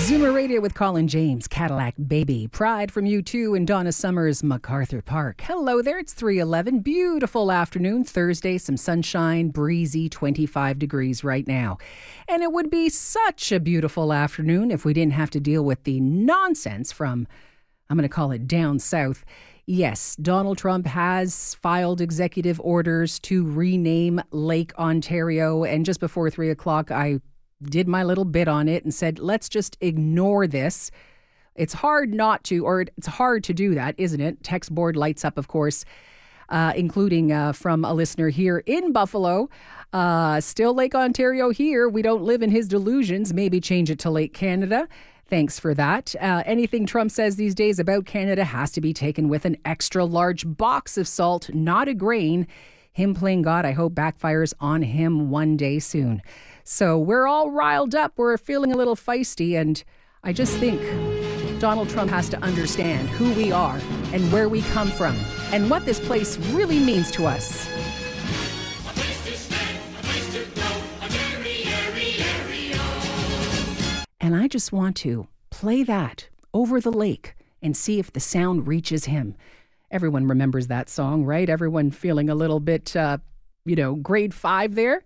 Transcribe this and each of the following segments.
Zoomer Radio with Colin James, Cadillac Baby, Pride from U2, and Donna Summers, MacArthur Park. Hello there, it's 3:11. Beautiful afternoon, Thursday, some sunshine, breezy, 25 degrees right now. And it would be such a beautiful afternoon if we didn't have to deal with the nonsense from, I'm going to call it down south. Yes, Donald Trump has filed executive orders to rename Lake Ontario. And just before 3 o'clock, I did my little bit on it and said, let's just ignore this. It's hard not to, or it's hard to do that, isn't it? Text board lights up, of course, including from a listener here in Buffalo. Still Lake Ontario here. We don't live in his delusions. Maybe change it to Lake Canada. Thanks for that. Anything Trump says these days about Canada has to be taken with an extra large box of salt, not a grain. Him playing God, I hope backfires on him one day soon. So we're all riled up. We're feeling a little feisty. And I just think Donald Trump has to understand who we are and where we come from and what this place really means to us. And I just want to play that over the lake and see if the sound reaches him. Everyone remembers that song, right? Everyone feeling a little bit, grade 5 there.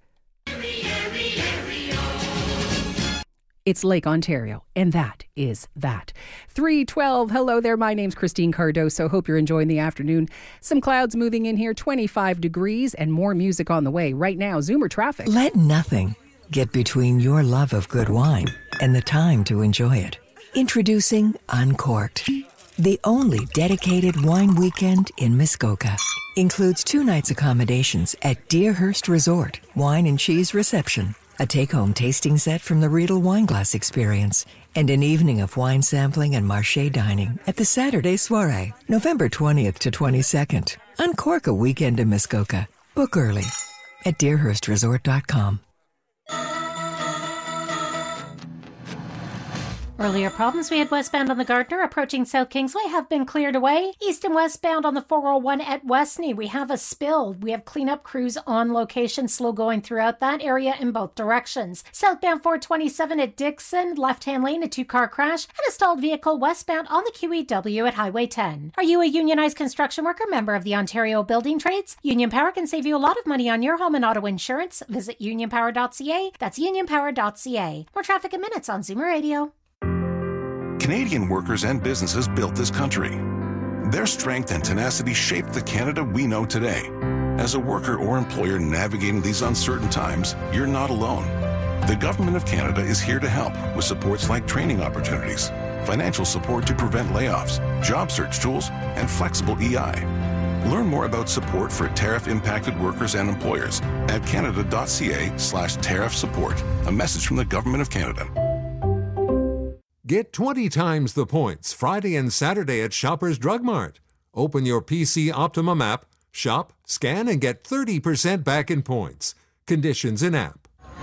It's Lake Ontario, and that is that. 3:12, hello there, my name's Christine Cardoso. Hope you're enjoying the afternoon. Some clouds moving in here, 25 degrees, and more music on the way. Right now, Zoomer traffic. Let nothing get between your love of good wine and the time to enjoy it. Introducing Uncorked, the only dedicated wine weekend in Muskoka. Includes 2 nights accommodations at Deerhurst Resort, wine and cheese reception, a take-home tasting set from the Riedel Wineglass Experience, and an evening of wine sampling and marché dining at the Saturday Soirée, November 20th to 22nd. Uncork a weekend in Muskoka. Book early at deerhurstresort.com. Earlier problems we had westbound on the Gardner approaching South Kingsway have been cleared away. East and westbound on the 401 at Westney, we have a spill. We have cleanup crews on location, slow going throughout that area in both directions. Southbound 427 at Dixon, left-hand lane, a 2-car crash, and a stalled vehicle westbound on the QEW at Highway 10. Are you a unionized construction worker, member of the Ontario Building Trades? Union Power can save you a lot of money on your home and auto insurance. Visit unionpower.ca. That's unionpower.ca. More traffic in minutes on Zoomer Radio. Canadian workers and businesses built this country. Their strength and tenacity shaped the Canada we know today. As a worker or employer navigating these uncertain times, you're not alone. The Government of Canada is here to help with supports like training opportunities, financial support to prevent layoffs, job search tools, and flexible EI. Learn more about support for tariff-impacted workers and employers at canada.ca/tariff support. A message from the Government of Canada. Get 20 times the points Friday and Saturday at Shoppers Drug Mart. Open your PC Optimum app, shop, scan, and get 30% back in points. Conditions in app.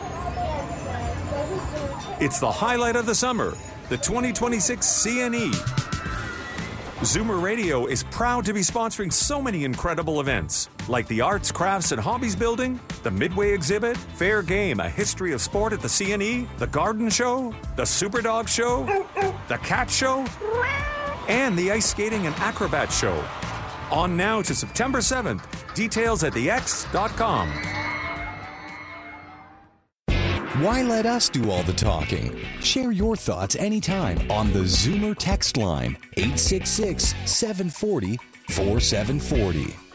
It's the highlight of the summer, the 2026 CNE. Zoomer Radio is proud to be sponsoring so many incredible events, like the Arts, Crafts, and Hobbies Building, the Midway Exhibit, Fair Game, a history of sport at the CNE, the Garden Show, the Superdog Show, the Cat Show, and the Ice Skating and Acrobat Show. On now to September 7th. Details at thex.com. Why let us do all the talking? Share your thoughts anytime on the Zoomer text line, 866-740-4740.